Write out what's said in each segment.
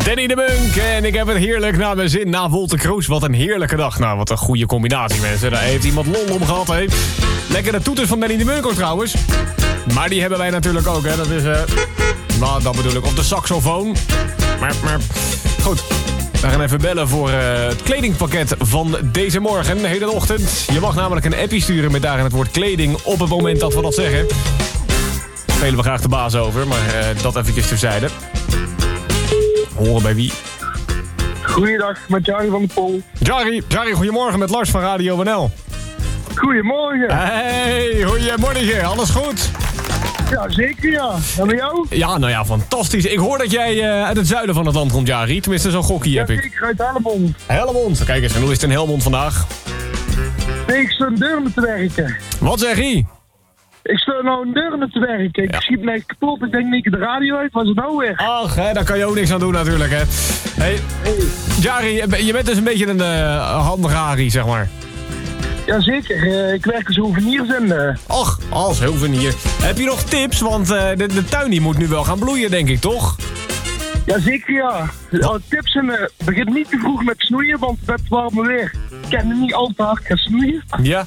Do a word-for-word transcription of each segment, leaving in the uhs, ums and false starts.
Danny de Munk en ik heb het heerlijk naar mijn zin na Wolter Kroes. Wat een heerlijke dag. Nou, wat een goede combinatie, mensen. Daar heeft iemand lol om gehad, hè. Lekker de toeters van Danny de Munk ook trouwens. Maar die hebben wij natuurlijk ook, hè. Dat is, eh... Uh... nou, dat bedoel ik. Op de saxofoon. Maar, maar... Goed. We gaan even bellen voor uh, het kledingpakket van deze morgen, de hele ochtend. Je mag namelijk een appie sturen met daarin het woord kleding op het moment dat we dat zeggen. Daar spelen we graag de baas over, maar uh, dat eventjes terzijde. Horen bij wie? Goeiedag, met Jarry van de Pol. Jarry, Jarry, goedemorgen met Lars van Radio N L. Goedemorgen. Hey, goedemorgen, alles goed? Ja, zeker ja. En met jou? Ja, nou ja, fantastisch. Ik hoor dat jij uh, uit het zuiden van het land komt, Jarry. Tenminste, zo'n gokkie heb ja, ik. zeker, uit Helmond. Helmond. Kijk eens, en hoe is het in Helmond vandaag? Nee, ik sta in Deurne te werken. Wat zeg je? Ik sta nou in Deurne te werken. Ik ja. schiet mij kapot. Ik denk niet de radio uit. Wat is het nou weer? Ach, hè, daar kan je ook niks aan doen natuurlijk, hè. Hey, hey. Jarry, je bent dus een beetje een uh, handige Harry, zeg maar. Jazeker, uh, ik werk als hoevenier. Och, als hoevenier. Heb je nog tips? Want uh, de, de tuin die moet nu wel gaan bloeien, denk ik, toch? Jazeker, ja. Uh, tips en uh, begin niet te vroeg met snoeien, want met warme weer kan je niet al te hard gaan snoeien. Ja.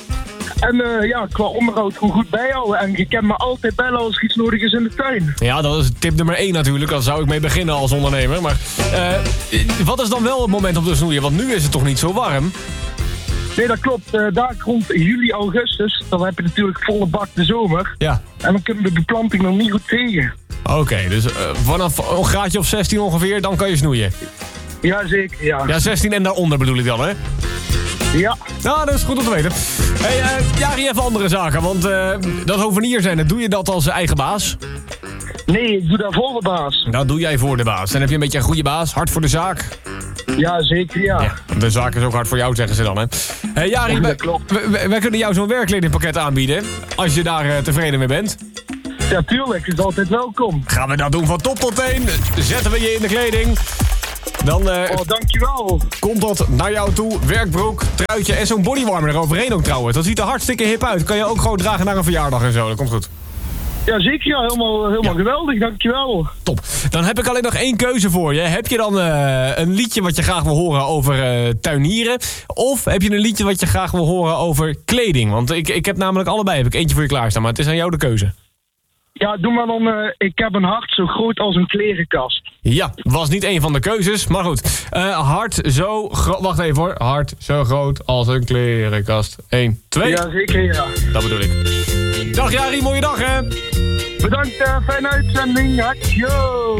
En uh, ja, qua onderhoud gewoon goed bijhouden. En je kan me altijd bellen als er iets nodig is in de tuin. Ja, dat is tip nummer één natuurlijk. Daar zou ik mee beginnen als ondernemer. Maar uh, wat is dan wel het moment om te snoeien? Want nu is het toch niet zo warm? Nee, dat klopt. Uh, daar rond juli, augustus, dan heb je natuurlijk volle bak de zomer. Ja. En dan kunnen we de beplanting nog niet goed tegen. Oké, okay, dus uh, vanaf een graadje of zestien ongeveer, dan kan je snoeien? Jazeker, ja. Ja, zestien en daaronder bedoel ik dan, hè? Ja. Nou, dat is goed om te weten. Hé, hey, uh, Jarry, even andere zaken, want uh, dat hovenier zijn, doe je dat als eigen baas? Nee, ik doe daar voor de baas. Dat doe jij voor de baas. Dan heb je een beetje een goede baas, hard voor de zaak. Ja, zeker, ja. ja. De zaak is ook hard voor jou, zeggen ze dan, hè. Hé, hey, Jarry, wij, wij, wij kunnen jou zo'n werkkledingpakket aanbieden, als je daar uh, tevreden mee bent. Ja, tuurlijk. Is altijd welkom. Gaan we dat doen van top tot teen. Zetten we je in de kleding. Dan uh, oh, dankjewel. Komt dat naar jou toe. Werkbroek, truitje en zo'n bodywarmer eroverheen ook trouwens. Dat ziet er hartstikke hip uit. Kan je ook gewoon dragen naar een verjaardag en zo. Dat komt goed. Ja, zeker. Ja. Helemaal, helemaal ja. geweldig. Dankjewel. Top. Dan heb ik alleen nog één keuze voor je. Heb je dan uh, een liedje wat je graag wil horen over uh, tuinieren? Of heb je een liedje wat je graag wil horen over kleding? Want ik, ik heb namelijk allebei heb ik eentje voor je klaarstaan. Maar het is aan jou de keuze. Ja, doe maar dan, uh, ik heb een hart zo groot als een klerenkast. Ja, was niet een van de keuzes, maar goed. Uh, hart zo groot, wacht even hoor. Hart zo groot als een klerenkast. Eén, twee. Ja, zeker ja. Dat bedoel ik. Dag Jarry, mooie dag hè. Bedankt, uh, fijne uitzending. Yo.